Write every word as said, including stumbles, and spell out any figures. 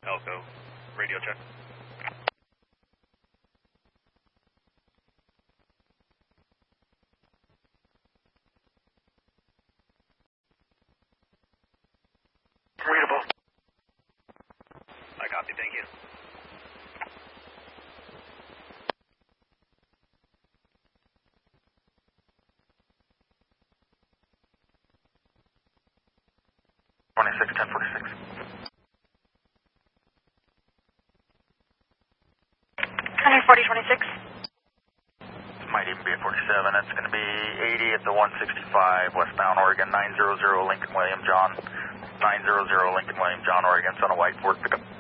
Elko, radio check. Readable. I copy, thank you. twenty-six, ten forty-six. Honey, forty twenty-six. Might even be a forty-seven. It's going to be eighty at the one sixty-five, westbound Oregon, nine hundred Lincoln William John. nine hundred Lincoln William John, Oregon, son of White, Ford pickup.